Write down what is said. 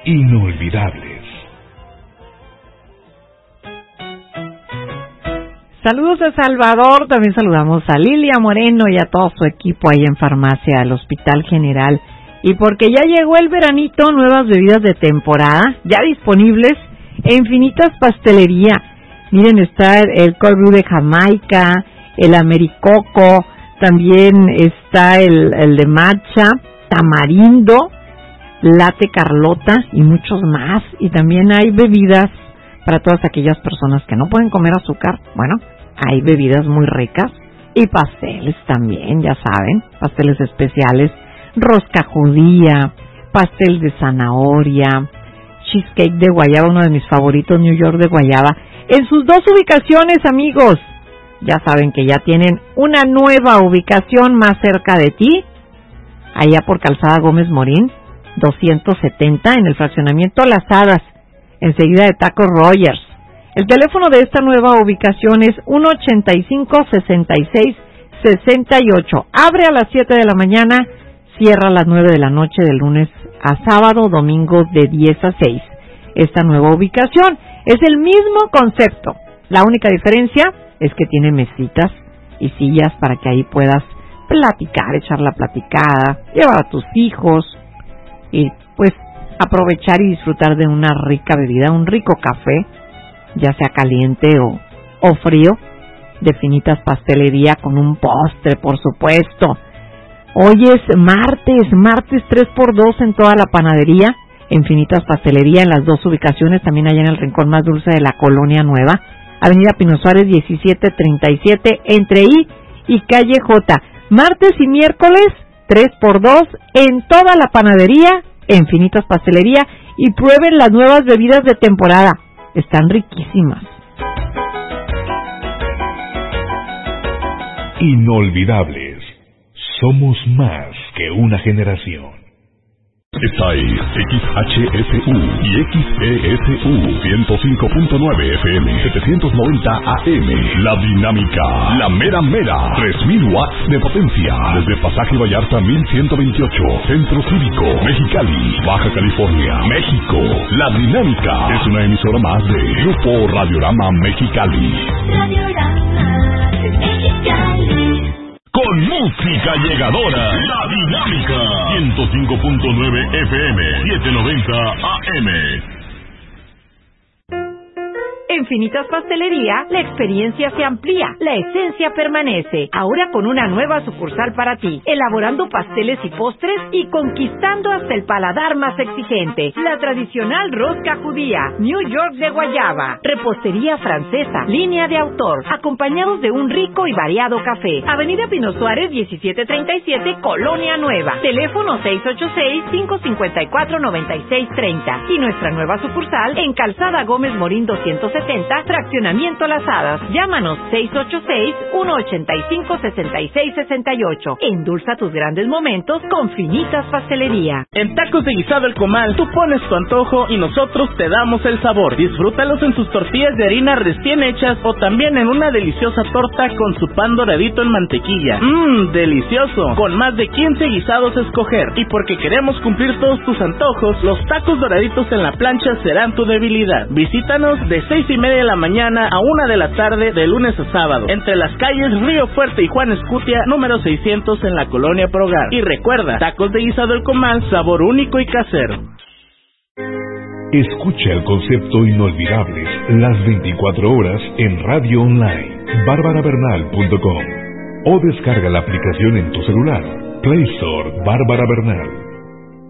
inolvidables. Saludos a Salvador, también saludamos a Lilia Moreno y a todo su equipo ahí en Farmacia del Hospital General. Y porque ya llegó el veranito, nuevas bebidas de temporada, ya disponibles en Infinitas Pastelería. Miren, está el cold brew de Jamaica, el Americoco, también está el de matcha, tamarindo, latte Carlota y muchos más. Y también hay bebidas para todas aquellas personas que no pueden comer azúcar. Bueno, hay bebidas muy ricas y pasteles también, ya saben, pasteles especiales, rosca judía, pastel de zanahoria, cheesecake de guayaba, uno de mis favoritos, New York de guayaba, en sus dos ubicaciones, amigos. Ya saben que ya tienen una nueva ubicación más cerca de ti, allá por Calzada Gómez Morín, 270, en el fraccionamiento Las Hadas, enseguida de Taco Rogers. El teléfono de esta nueva ubicación es 185-66-68. Abre a las 7 de la mañana, cierra a las 9 de la noche de lunes a sábado, domingo de 10 a 6. Esta nueva ubicación es el mismo concepto. La única diferencia es que tiene mesitas y sillas para que ahí puedas platicar, echar la platicada, llevar a tus hijos y pues aprovechar y disfrutar de una rica bebida, un rico café, ya sea caliente o frío, de Infinitas Pastelería con un postre, por supuesto. Hoy es martes 3x2 en toda la panadería, Infinitas Pastelería en las dos ubicaciones, también allá en el rincón más dulce de la Colonia Nueva, Avenida Pino Suárez 1737, entre I y Calle J. Martes y miércoles 3x2 en toda la panadería, Infinitas Pastelería, y prueben las nuevas bebidas de temporada. Están riquísimas. Inolvidables. Somos más que una generación. Esta es XHSU y XESU 105.9 FM 790 AM. La Dinámica, la mera mera, 3000 watts de potencia. Desde Pasaje Vallarta 1128, Centro Cívico, Mexicali, Baja California, México. La Dinámica es una emisora más de Grupo Radiorama Mexicali. Con música llegadora, La Dinámica, 105.9 FM, 790 AM. En Infinitas Pastelería, la experiencia se amplía, la esencia permanece. Ahora con una nueva sucursal para ti, elaborando pasteles y postres y conquistando hasta el paladar más exigente. La tradicional rosca judía, New York de guayaba, repostería francesa, línea de autor, acompañados de un rico y variado café. Avenida Pino Suárez 1737, Colonia Nueva. Teléfono 686-554-9630. Y nuestra nueva sucursal en Calzada Gómez Morín 270, fraccionamiento Las Hadas. Llámanos 686-185-6668. Endulza tus grandes momentos con Infinitas Pastelería. En Tacos de Guisado El Comal, tú pones tu antojo y nosotros te damos el sabor. Disfrútalos en sus tortillas de harina recién hechas o también en una deliciosa torta con su pan doradito en mantequilla. Delicioso. Con más de 15 guisados a escoger. Y porque queremos cumplir todos tus antojos, los tacos doraditos en la plancha serán tu debilidad. Visítanos de 6:30 de la mañana a 1 de la tarde de lunes a sábado, entre las calles Río Fuerte y Juan Escutia, número 600 en la Colonia Progar. Y recuerda, Tacos de Guisado El Comal, sabor único y casero. Escucha el concepto Inolvidables las 24 horas en radio online, barbarabernal.com, o descarga la aplicación en tu celular, Play Store Bárbara Bernal.